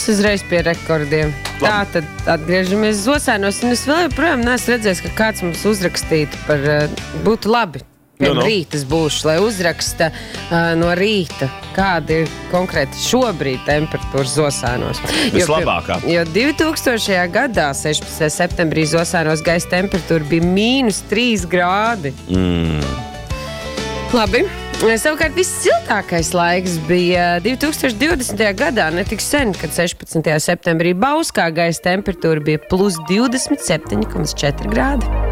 Mēs uzreiz pie rekordiem. Tā, tad atgriežamies Zosēnos, un es vēl joprojām neesmu redzējis, ka kāds mums uzrakstītu par būtu labi. Rītas būšu, lai uzraksta no rīta, kāda ir konkrēti šobrīd temperatūra Zosēnos. Vislabākā. Jo 2000. gadā, 16. septembrī, Zosēnos gaisa temperatūra bija -3 grādi. Labi. Savukārt vissiltākais laiks bija 2020. gadā, netik sen, kad 16. septembrī Bauskā gaisa temperatūra bija +27,4 grādi.